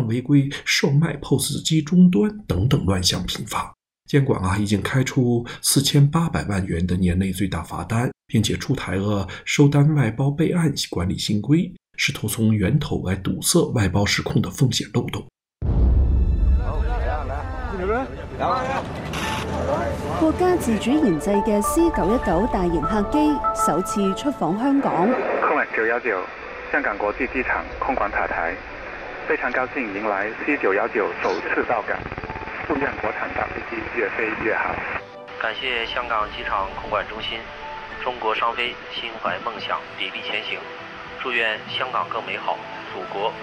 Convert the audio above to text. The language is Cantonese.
违规售卖 POS 机终端等等乱象频发。监管已经开出4800万元的年内最大罚单，并且出台了收单外包备案管理新规，试图从源头来堵塞外包失控的风险漏洞。 國家自主研製嘅 C919 大型客機首次出訪香港。 空運919香港國際機場空管塔台，非常高興迎來 C919首次到港，祝願國產大飛機越飛越好。 感謝香港機場空管中心，中國商飛心懷夢想，砥砺前行，祝願香港更美好，祖國